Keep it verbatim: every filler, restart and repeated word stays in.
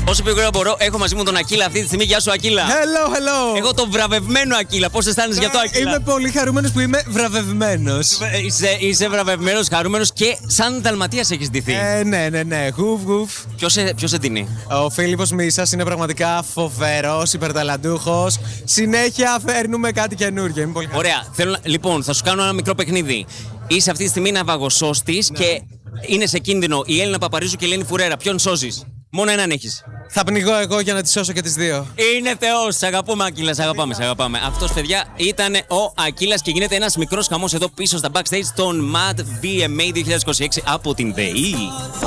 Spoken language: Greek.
Όσο πιο γρήγορα μπορώ, έχω μαζί μου τον Ακύλα αυτή τη στιγμή. Γεια σου, Ακύλα. Hello, hello. Εγώ τον βραβευμένο Ακύλα. Πώς αισθάνεσαι για το Ακύλα? Είμαι πολύ χαρούμενος που είμαι βραβευμένος. Είσαι, είσαι βραβευμένος, χαρούμενος και σαν Δαλματίας έχεις ντυθεί. Ε, ναι, ναι, ναι. Γουφ, γουφ. Ποιος σε, ποιος σε ντύνει? Ο Φίλιππος Μίσας είναι πραγματικά φοβερός, υπερταλαντούχος. Συνέχεια φέρνουμε κάτι καινούργιο. Είμαι πολύ χαρούμενος. Ωραία. Θέλω, να- λοιπόν, θα σου κάνω ένα μικρό παιχνίδι. Είσαι αυτή τη στιγμή ναυαγοσώστης και είναι σε κίνδυνο η Έλληνα Παπαρίζου και η Ελένη Φουρέρα. Ποιον σώζεις? Μόνο έναν έχεις. Θα πνιγώ εγώ για να τις σώσω και τις δύο. Είναι Θεός. Σ' αγαπούμε, Ακύλα. Σ' αγαπάμε, σ' αγαπάμε. Αυτός, παιδιά, ήταν ο Ακύλας και γίνεται ένας μικρός χαμός εδώ πίσω στα backstage των Mad βι εμ έι δύο χιλιάδες είκοσι έξι από την ΔΕΗ.